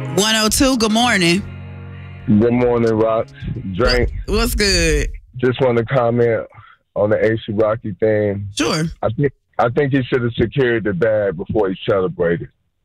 102, good morning. Good morning, Rock. Drink. What's good? Just want to comment on the AC Rocky thing. Sure. I think he should have secured the bag before he celebrated.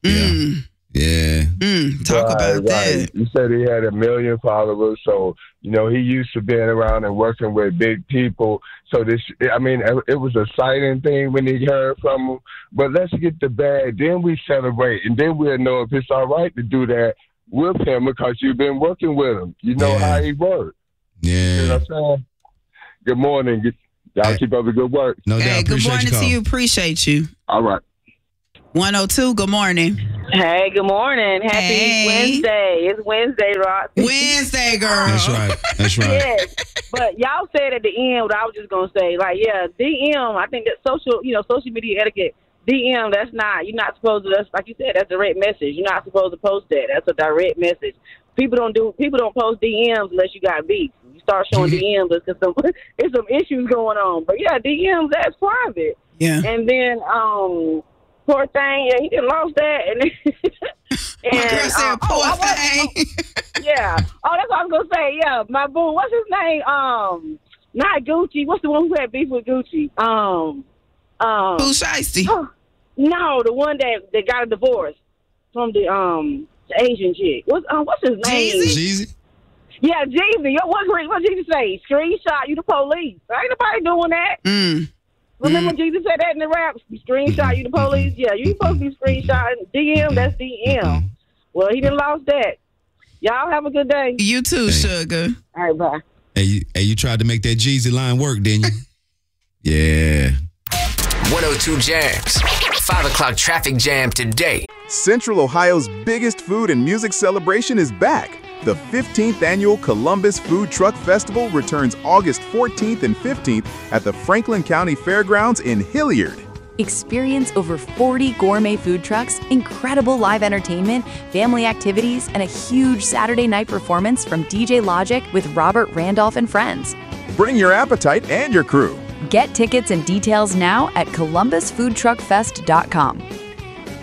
Yeah. Talk about that. You said he had 1 million followers, so he used to being around and working with big people. So it was a exciting thing when he heard from him. But let's get the bag, then we celebrate, and then we'll know if it's all right to do that with him because you've been working with him. You know how he works. Yeah. You know what I'm saying? Good morning. Y'all keep up the good work. No doubt. Good morning to you. Appreciate you. All right. 102, good morning. Hey, good morning. Happy Wednesday. It's Wednesday, Rock. Wednesday, girl. That's right. Yes. But y'all said at the end what I was just going to say. DM, I think that social media etiquette, DM, you're not supposed to, like you said, that's a direct message. You're not supposed to post that. That's a direct message. People don't post DMs unless you got beef. You start showing DMs because there's some issues going on. But yeah, DMs, that's private. Yeah. And then, poor thing, he done lost that. And my girl said, poor thing. Yeah. Oh, that's what I was going to say. Yeah, my boo, what's his name? Not Gucci. What's the one who had beef with Gucci? Who Shiesty? No, the one that got a divorce from the Asian chick. What's his name? Jeezy? Yeah, Jeezy. What Jeezy say? Screenshot you the police. Ain't nobody doing that. Remember when Jesus said that in the rap? Screenshot you the police? Yeah, you supposed to be screenshotting. DM, that's DM. Well, he done lost that. Y'all have a good day. You too, sugar. All right, bye. Hey, you tried to make that Jeezy line work, didn't you? Yeah. 102 Jams. 5 o'clock traffic jam today. Central Ohio's biggest food and music celebration is back. The 15th annual Columbus Food Truck Festival returns August 14th and 15th at the Franklin County Fairgrounds in Hilliard. Experience over 40 gourmet food trucks, incredible live entertainment, family activities, and a huge Saturday night performance from DJ Logic with Robert Randolph and friends. Bring your appetite and your crew. Get tickets and details now at columbusfoodtruckfest.com.